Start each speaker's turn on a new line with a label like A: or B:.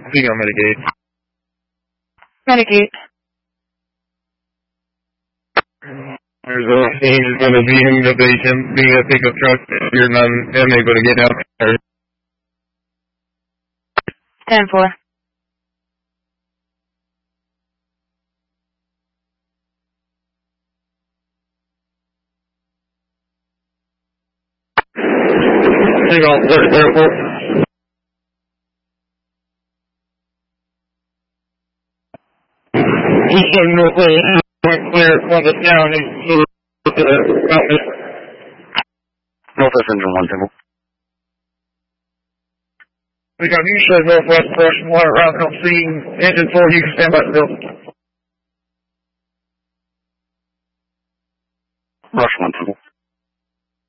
A: Speaking on Medicaid.
B: Medicaid.
A: There's a scene is going to be in the patient being a pickup truck. You're not unable to get out there.
B: 10-4.
A: Hang on, airport. He's getting no way. Clear on the down and
C: Northwest Engine 1 Temple.
A: we got you said Northwest Brush Water Route on scene. Engine 4, you can stand by the building.
C: Rush 1 Temple.